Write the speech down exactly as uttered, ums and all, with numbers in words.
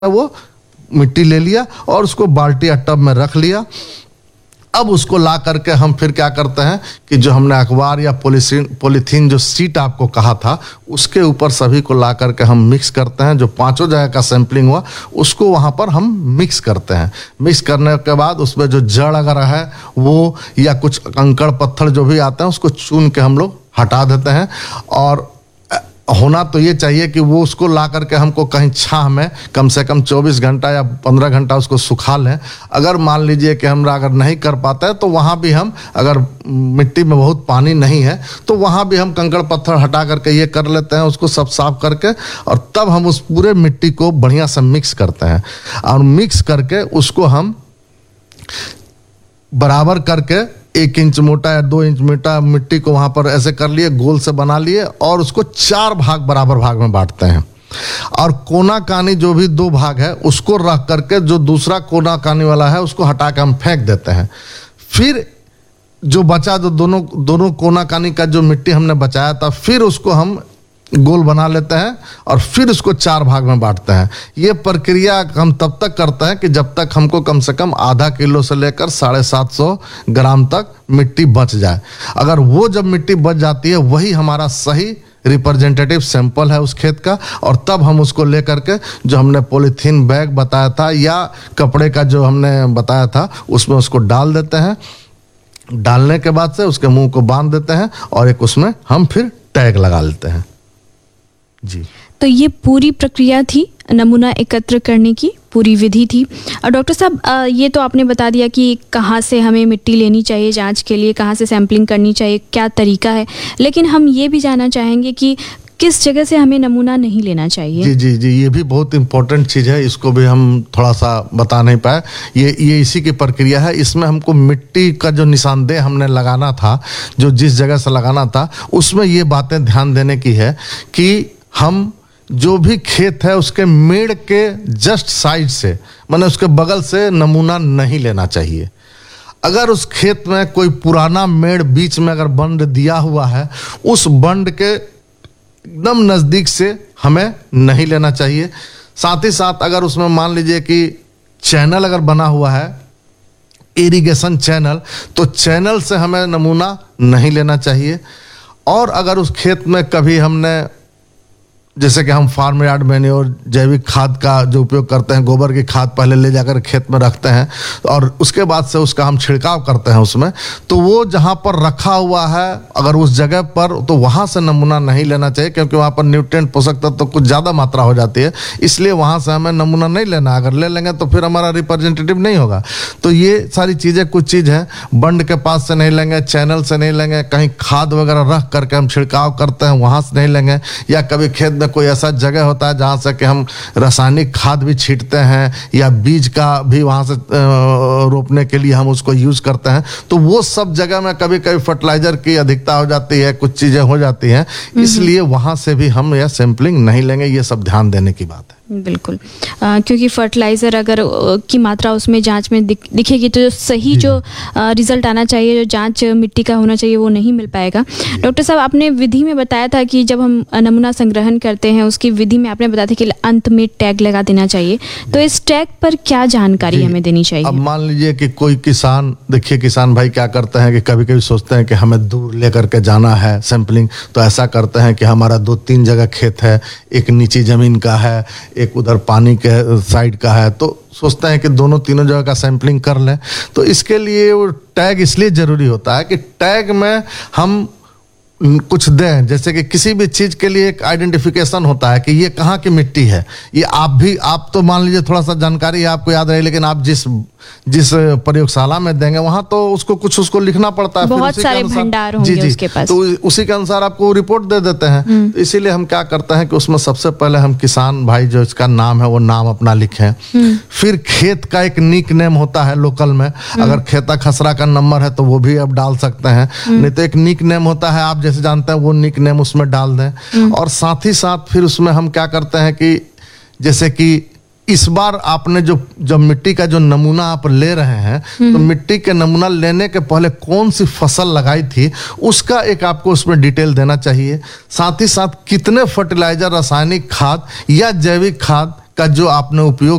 वो मिट्टी ले लिया और उसको बाल्टी या टब में रख लिया। अब उसको ला करके हम फिर क्या करते हैं कि जो हमने अखबार या पॉलीथीन पॉलीथीन जो सीट आपको कहा था उसके ऊपर सभी को ला करके हम मिक्स करते हैं। जो पांचों जगह का सैंपलिंग हुआ उसको वहाँ पर हम मिक्स करते हैं। मिक्स करने के बाद उसमें जो जड़ अगर है वो या कुछ कंकड़ पत्थर जो भी आते हैं उसको चुन के हम लोग हटा देते हैं। और होना तो ये चाहिए कि वो उसको ला करके हमको कहीं छाह में कम से कम चौबीस घंटा या पंद्रह घंटा उसको सुखा लें। अगर मान लीजिए कि हम अगर नहीं कर पाते हैं तो वहाँ भी हम अगर मिट्टी में बहुत पानी नहीं है तो वहाँ भी हम कंकड़ पत्थर हटा करके ये कर लेते हैं, उसको सब साफ करके, और तब हम उस पूरे मिट्टी को बढ़िया से मिक्स करते हैं। और मिक्स करके उसको हम बराबर करके एक इंच मोटा या दो इंच मोटा मिट्टी को वहां पर ऐसे कर लिए, गोल से बना लिए और उसको चार भाग बराबर भाग में बांटते हैं। और कोना कानी जो भी दो भाग है उसको रख करके जो दूसरा कोना कानी वाला है उसको हटा के हम फेंक देते हैं। फिर जो बचा जो दोनों दोनों कोना कानी का जो मिट्टी हमने बचाया था फिर उसको हम गोल बना लेते हैं और फिर उसको चार भाग में बांटते हैं। ये प्रक्रिया हम तब तक करते हैं कि जब तक हमको कम से कम आधा किलो से लेकर साढ़े सात सौ ग्राम तक मिट्टी बच जाए। अगर वो जब मिट्टी बच जाती है वही हमारा सही रिप्रेजेंटेटिव सैंपल है उस खेत का। और तब हम उसको लेकर के जो हमने पॉलीथीन बैग बताया था या कपड़े का जो हमने बताया था उसमें उसको डाल देते हैं। डालने के बाद से उसके मुंह को बांध देते हैं और एक उसमें हम फिर टैग लगा लेते हैं। जी, तो ये पूरी प्रक्रिया थी नमूना एकत्र करने की, पूरी विधि थी। और डॉक्टर साहब ये तो आपने बता दिया कि कहाँ से हमें मिट्टी लेनी चाहिए जांच के लिए, कहाँ से सैंपलिंग करनी चाहिए, क्या तरीका है, लेकिन हम ये भी जानना चाहेंगे कि किस जगह से हमें नमूना नहीं लेना चाहिए। जी जी जी ये भी बहुत इंपॉर्टेंट चीज़ है, इसको भी हम थोड़ा सा बता नहीं पाए। ये ये इसी की प्रक्रिया है। इसमें हमको मिट्टी का जो निशानदेह हमने लगाना था, जो जिस जगह से लगाना था, उसमें ये बातें ध्यान देने की है कि हम जो भी खेत है उसके मेड़ के जस्ट साइड से, माने उसके बगल से नमूना नहीं लेना चाहिए। अगर उस खेत में कोई पुराना मेड़ बीच में अगर बंड दिया हुआ है उस बंड के एकदम नज़दीक से हमें नहीं लेना चाहिए। साथ ही साथ अगर उसमें मान लीजिए कि चैनल अगर बना हुआ है, इरिगेशन चैनल, तो चैनल से हमें नमूना नहीं लेना चाहिए। और अगर उस खेत में कभी हमने जैसे कि हम फार्म यार्ड मैन्योर जैविक खाद का जो उपयोग करते हैं, गोबर की खाद पहले ले जाकर खेत में रखते हैं और उसके बाद से उसका हम छिड़काव करते हैं उसमें, तो वो जहाँ पर रखा हुआ है अगर उस जगह पर, तो वहाँ से नमूना नहीं लेना चाहिए क्योंकि वहाँ पर न्यूट्रिएंट पोषक तत्व तो कुछ ज़्यादा मात्रा हो जाती है, इसलिए वहाँ से हमें नमूना नहीं लेना। अगर ले लेंगे तो फिर हमारा रिप्रेजेंटेटिव नहीं होगा। तो ये सारी चीज़ें कुछ चीज़ हैं, बंड के पास से नहीं लेंगे, चैनल से नहीं लेंगे, कहीं खाद वगैरह रख करके हम छिड़काव करते हैं वहाँ से नहीं लेंगे, या कभी खेत में कोई ऐसा जगह होता है जहाँ से कि हम रासायनिक खाद भी छींटते हैं या बीज का भी वहाँ से रोपने के लिए हम उसको यूज़ करते हैं, तो वो सब जगह में कभी कभी फर्टिलाइजर की अधिकता हो जाती है, कुछ चीज़ें हो जाती हैं, इसलिए वहाँ से भी हम यह सैंपलिंग नहीं लेंगे। ये सब ध्यान देने की बात है। बिल्कुल, आ, क्योंकि फर्टिलाइज़र अगर की मात्रा उसमें जांच में दिख, दिखेगी तो जो सही जो आ, रिजल्ट आना चाहिए, जो जांच मिट्टी का होना चाहिए, वो नहीं मिल पाएगा। डॉक्टर साहब, आपने विधि में बताया था कि जब हम नमूना संग्रहण करते हैं उसकी विधि में आपने बताया था कि अंत में टैग लगा देना चाहिए, तो इस टैग पर क्या जानकारी हमें देनी चाहिए? अब मान लीजिए कि कोई किसान, देखिए किसान भाई क्या करते हैं कि कभी कभी सोचते हैं कि हमें दूर लेकर के जाना है सैंपलिंग, तो ऐसा करते हैं कि हमारा दो तीन जगह खेत है, एक नीची जमीन का है, एक उधर पानी के साइड का है, तो सोचते हैं कि दोनों तीनों जगह का सैंपलिंग कर लें। तो इसके लिए वो टैग इसलिए ज़रूरी होता है कि टैग में हम कुछ दें, जैसे कि किसी भी चीज़ के लिए एक आइडेंटिफिकेशन होता है कि ये कहाँ की मिट्टी है। ये आप भी, आप तो मान लीजिए थोड़ा सा जानकारी आपको याद रहे, लेकिन आप जिस जिस प्रयोगशाला में देंगे वहाँ तो उसको कुछ उसको लिखना पड़ता है, बहुत सारे भंडार होंगे जी जी उसके पास, तो उसी के अनुसार आपको रिपोर्ट दे देते हैं। तो इसीलिए हम क्या करते हैं कि उसमें सबसे पहले हम किसान भाई जो इसका नाम है वो नाम अपना लिखें, फिर खेत का एक निक नेम होता है लोकल में, अगर खेता खसरा का नंबर है तो वो भी आप डाल सकते हैं, नहीं तो एक निक नेम होता है आप जैसे जानते हैं वो निक नेम उसमें डाल दें। और साथ ही साथ फिर उसमें हम क्या करते हैं कि जैसे कि इस बार आपने जो जब मिट्टी का जो नमूना आप ले रहे हैं तो मिट्टी के नमूना लेने के पहले कौन सी फसल लगाई थी उसका एक आपको उसमें डिटेल देना चाहिए। साथ ही साथ कितने फर्टिलाइजर, रासायनिक खाद या जैविक खाद का जो आपने उपयोग